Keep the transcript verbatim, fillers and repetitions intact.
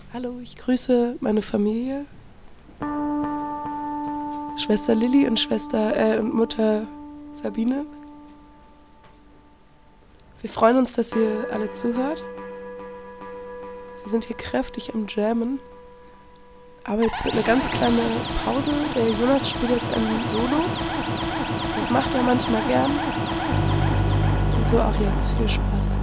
Hallo, ich grüße meine Familie. Schwester Lilly und Schwester äh, und Mutter Sabine. Wir freuen uns, dass ihr alle zuhört. Wir sind hier kräftig am Jammen. Aber jetzt wird eine ganz kleine Pause. Der Jonas spielt jetzt ein Solo. Das macht er manchmal gern. Und so auch jetzt. Viel Spaß.